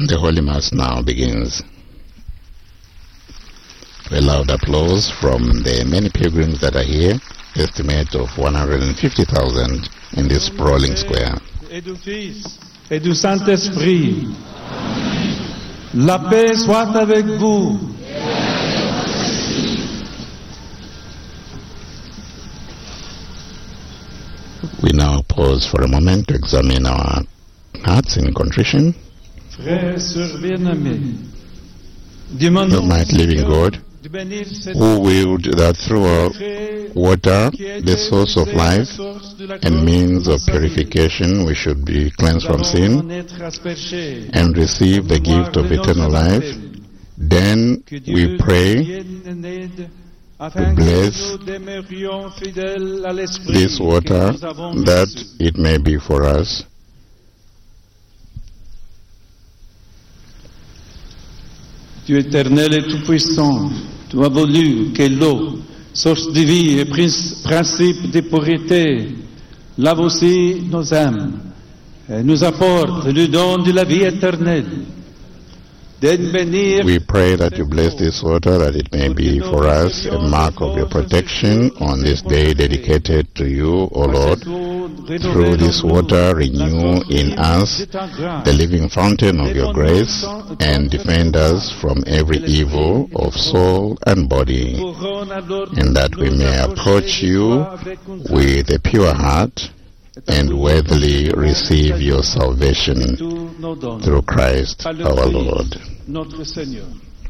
The Holy Mass now begins. A loud applause from the many pilgrims that are here, estimate of 150,000 in this sprawling square. Et du Fils et du Saint-Esprit. La paix soit avec vous. We now pause for a moment to examine our hearts in contrition. Frères et sœurs bien-aimés, Almighty living God, who willed that through our water, the source of life and means of purification, we should be cleansed from sin and receive the gift of eternal life. Then we pray to bless this water, that it may be for us Dieu éternel et tout-puissant, tu as voulu que l'eau, source de vie et principe de pureté, lave aussi nos âmes et nous apporte le don de la vie éternelle. We pray that you bless this water, that it may be for us a mark of your protection on this day dedicated to you, O Lord. Through this water, renew in us the living fountain of your grace and defend us from every evil of soul and body, and that we may approach you with a pure heart and worthily receive your salvation through Christ our Lord. Notre Seigneur.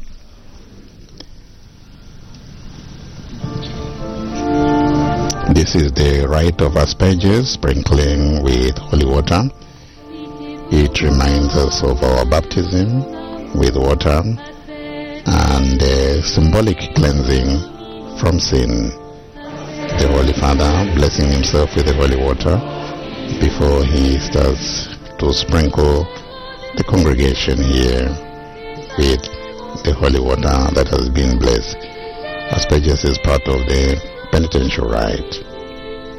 This is the rite of asperges, sprinkling with holy water. It reminds us of our baptism with water and symbolic cleansing from sin. The Holy Father blessing himself with the holy water before he starts to sprinkle the congregation here with the holy water that has been blessed. Asperges is part of the penitential rite.